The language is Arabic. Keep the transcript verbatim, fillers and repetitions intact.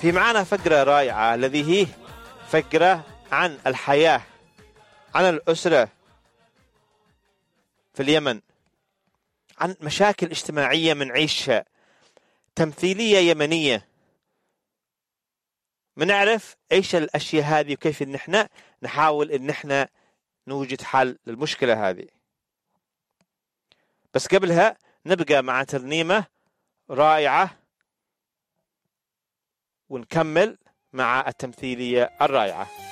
في معانا فقرة رائعة الذي هي فقرة عن الحياة، عن الأسرة في اليمن، عن مشاكل اجتماعية من عيشها، تمثيلية يمنية، بنعرف ايش الاشياء هذه وكيف ان احنا نحاول ان احنا نوجد حل للمشكلة هذه. بس قبلها نبقى مع ترنيمة رائعة ونكمل مع التمثيلية الرائعة.